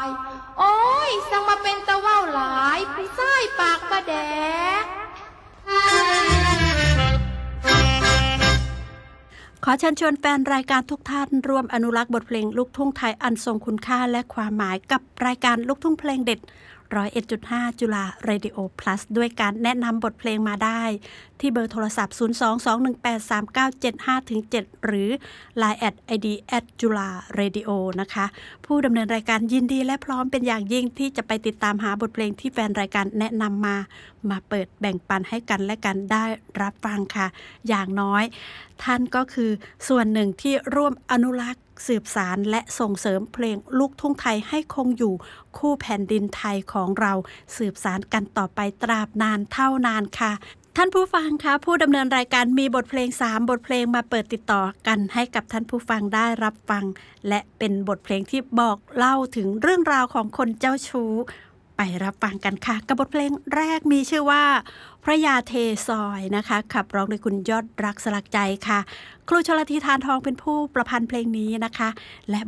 โอ้ยสังมาเป็นตะเว้าหลายผู้ชายปากประแดกขอเชิญชวนแฟนรายการทุกท่านร่วมอนุรักษ์บทเพลงลูกทุ่งไทยอันทรงคุณค่าและความหมายกับรายการลูกทุ่งเพลงเด็ด 101.5 จุฬาเรดิโอ plus ด้วยการแนะนำบทเพลงมาได้ที่เบอร์โทรศัพท์ 022183975-7 หรือ Line @ID @จุฬาเรดิโอนะคะ ผู้ดำเนินรายการยินดีและพร้อมเป็นอย่างยิ่งที่จะไปติดตามหาบทเพลงที่แฟนรายการแนะนำมาเปิดแบ่งปันให้กันและกันได้รับฟังค่ะอย่างน้อยท่านก็คือส่วนหนึ่งที่ร่วมอนุรักษ์สืบสารและส่งเสริมเพลงลูกทุ่งไทยให้คงอยู่คู่แผ่นดินไทยของเราสืบสารกันต่อไปตราบนานเท่านานค่ะท่านผู้ฟังคะผู้ดำเนินรายการมีบทเพลง3บทเพลงมาเปิดติดต่อกันให้กับท่านผู้ฟังได้รับฟังและเป็นบทเพลงที่บอกเล่าถึงเรื่องราวของคนเจ้าชู้ไปรับฟังกันค่ะกับบทเพลงแรกมีชื่อว่าพระยาเทซอยนะคะขับร้องโดยคุณยอดรักสลักใจค่ะครูชลธี ธารทองเป็นผู้ประพันธ์เพลงนี้นะคะและ